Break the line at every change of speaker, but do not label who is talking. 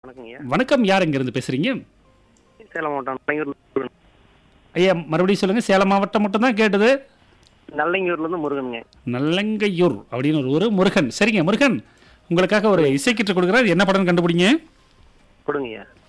வணக்கங்கய்யா.
வணக்கம். யார் இருந்து பேசுறீங்க?
சேலம் மாவட்டம் நல்லையூர்ல முருகன்.
ஐயா மறுபடியும் சொல்லுங்க. சேலம் மாவட்டம் மட்டும் தான் கேட்டது.
நல்லையூர்ல இருந்து முருகனுங்க.
நல்லங்கையூர் அப்படின்னு ஒரு ஊரு. முருகன். சரிங்க முருகன், உங்களுக்காக ஒரு இசைக்கீற்று கொடுக்குறாரு. என்ன படம் கண்டுபிடிங்க.
கொடுங்கய்யா.